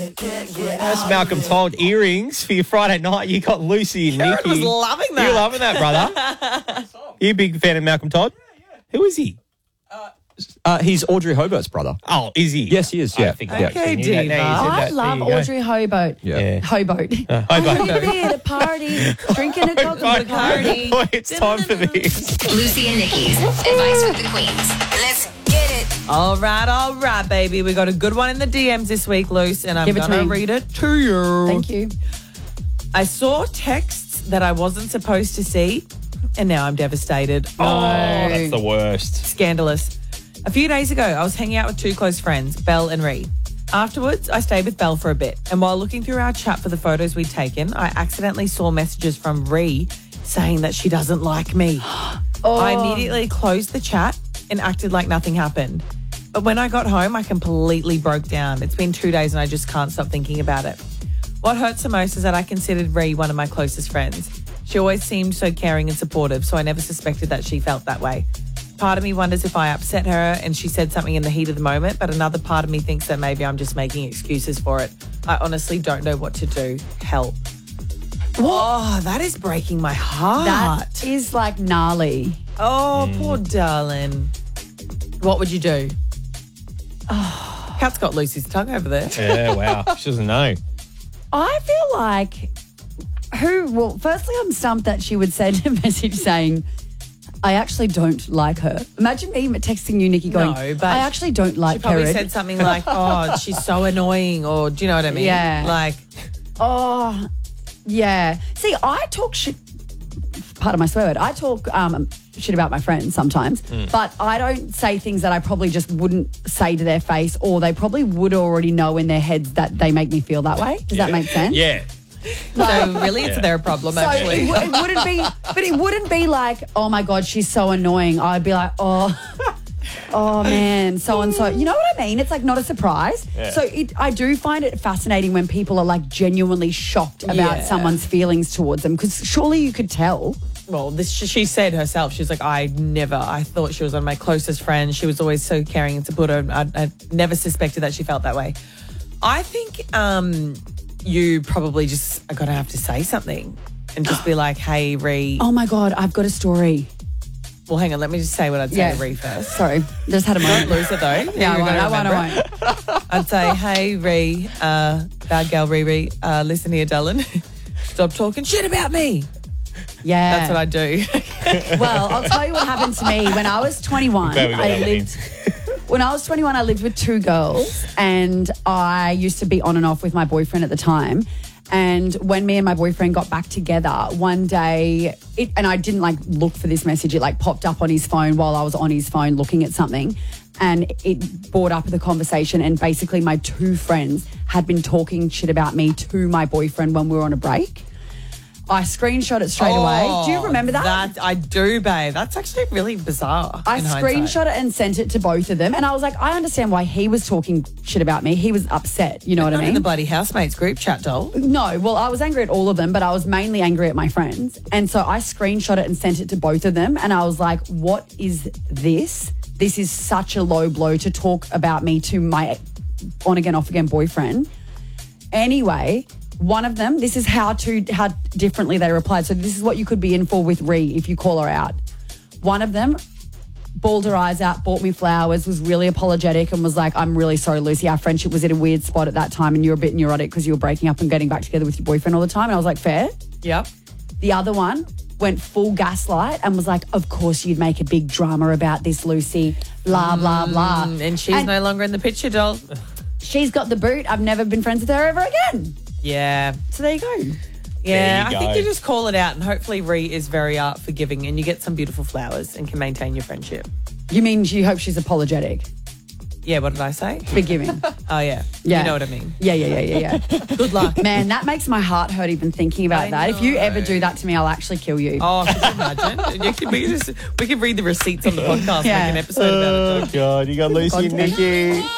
That's Malcolm Todd. Earrings for your Friday night. You got Lucy and Karen Nikki. was loving that. You're loving that, brother. You a big fan of Malcolm Todd? Who is he? He's Audrey Hobart's brother. Oh, is he? Yes, he is, yeah. I think I Okay, actually knew that. Diva. Now you said I that. love There you go. Audrey Hobart. Yeah. Hobart. Hobart. I'm gonna be at a party, drinking a coconut party. Boy, it's time for this. Lucy and Nikki's Advice with the Queens. Let's get it. All right, baby. We got a good one in the DMs this week, Luce, and I'm Give it to going to me. read it to you. Thank you. I saw texts that I wasn't supposed to see, and now I'm devastated. Oh, that's the worst. Scandalous. A few days ago, I was hanging out with two close friends, Belle and Ree. Afterwards, I stayed with Belle for a bit, and while looking through our chat for the photos we'd taken, I accidentally saw messages from Ree saying that she doesn't like me. I immediately closed the chat and acted like nothing happened. But when I got home, I completely broke down. It's been 2 days and I just can't stop thinking about it. What hurts the most is that I considered Ree one of my closest friends. She always seemed so caring and supportive, so I never suspected that she felt that way. Part of me wonders if I upset her and she said something in the heat of the moment, but another part of me thinks that maybe I'm just making excuses for it. I honestly don't know what to do. Help. Oh, that is breaking my heart. That is like gnarly. Oh, poor darling. What would you do? Oh, Kat's got Lucy's tongue over there. Yeah, wow. She doesn't know. I feel like well, firstly, I'm stumped that she would send a message saying, I actually don't like her. Imagine me texting you, Nikki, going, No, but I actually don't like She probably her. said something like, oh, she's so annoying, or do you know what I mean? Yeah. Like, Oh, yeah. See, I talk shit, pardon my swear word, I talk shit about my friends sometimes, but I don't say things that I probably just wouldn't say to their face, or they probably would already know in their heads that they make me feel that way. Does that make sense? Yeah. so really it's their problem, So actually. it wouldn't be, but it wouldn't be like, oh my God, she's so annoying. I'd be like, oh man, so and so. You know what I mean? It's like not a surprise. Yeah. So I do find it fascinating when people are like genuinely shocked about Yeah. someone's feelings towards them, because surely you could tell. Well, she said herself, she's like, I thought she was one of my closest friends. She was always so caring and supportive. I never suspected that she felt that way. I think you probably just are going to have to say something and just be like, hey, Ree. Oh my God, I've got a story. Well, hang on, let me just say what I'd say to Ree first. Sorry, just had a Don't moment. lose it though. Yeah, You're gonna I remember it. won't. I'd say, hey, Ree, bad gal Ree, listen here, darling. Stop talking shit about me. Yeah. That's what I do. Well, I'll tell you what happened to me when I was 21. Glad we got that in. When I was 21, I lived with two girls, and I used to be on and off with my boyfriend at the time. And when me and my boyfriend got back together, one day, and I didn't like look for this message, it like popped up on his phone while I was on his phone looking at something. And it brought up the conversation, and basically my two friends had been talking shit about me to my boyfriend when we were on a break. I screenshot it straight away. Do you remember that? I do, babe. That's actually really bizarre. I in hindsight. screenshot it and sent it to both of them. And I was like, I understand why he was talking shit about me. He was upset. You know what I Not in mean? the bloody housemates group chat, doll. No, well, I was angry at all of them, but I was mainly angry at my friends. And so I screenshot it and sent it to both of them. And I was like, what is this? This is such a low blow to talk about me to my on again, off again boyfriend. Anyway, one of them, this is how differently they replied. So this is what you could be in for with Ree if you call her out. One of them bawled her eyes out, bought me flowers, was really apologetic and was like, I'm really sorry, Lucy. Our friendship was at a weird spot at that time and you're a bit neurotic because you were breaking up and getting back together with your boyfriend all the time. And I was like, fair. Yep. The other one went full gaslight and was like, of course you'd make a big drama about this, Lucy, blah, blah, blah. And she's no longer in the picture, doll. She's got the boot. I've never been friends with her ever again. Yeah. So there you go. Yeah, There you I think go. you just call it out and hopefully Ree is very forgiving and you get some beautiful flowers and can maintain your friendship. You mean you hope she's apologetic? Yeah, what did I say? Forgiving. Oh, yeah. Yeah. You know what I mean. Yeah. Good luck. Man, that makes my heart hurt even thinking about I that. If you know. ever do that to me, I'll actually kill you. Oh, could you imagine? We could read the receipts on the podcast Yeah. and make an episode about it. Oh, God. You got Lucy and Content. Nikki.